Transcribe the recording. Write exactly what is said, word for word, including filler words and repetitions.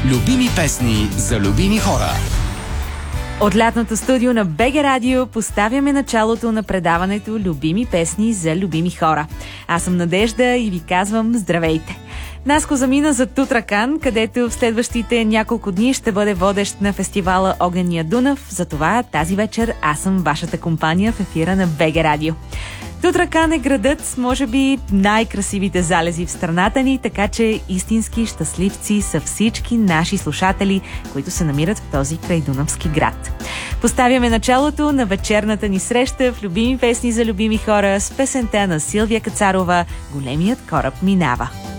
Любими песни за любими хора. От лятното студио на БГ Радио поставяме началото на предаването Любими песни за любими хора. Аз съм Надежда и ви казвам здравейте! Наско замина за Тутракан, където в следващите няколко дни ще бъде водещ на фестивала Огнения Дунав. Затова тази вечер аз съм вашата компания в ефира на БГ Радио. Тутракан е градът с може би най-красивите залези в страната ни, така че истински щастливци са всички наши слушатели, които се намират в този крайдунавски град. Поставяме началото на вечерната ни среща в Любими песни за любими хора с песента на Силвия Кацарова «Големият кораб минава».